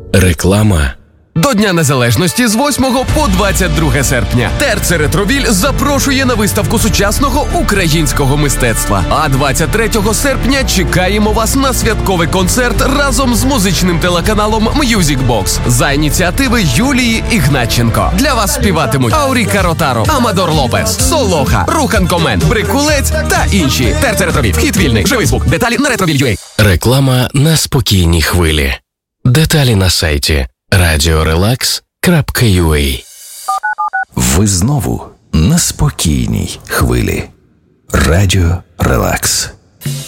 Реклама. До Дня Незалежності з 8 по 22 серпня ТРЦ «Ретровіль» запрошує на виставку сучасного українського мистецтва. А 23 серпня чекаємо вас на святковий концерт разом з музичним телеканалом Music Box за ініціативи Юлії Ігнатченко. Для вас співатимуть Ауріка Ротаро, Амадор Лопес, Солоха, Рухан Комен, Брикулець та інші. ТРЦ «Ретровіль». Вхід вільний. Живий звук. Деталі на Ретровіль.ua. Реклама на спокійній хвилі. Деталі на сайті radiorelax.ua. Ви знову на спокійній хвилі. Радіо Релакс.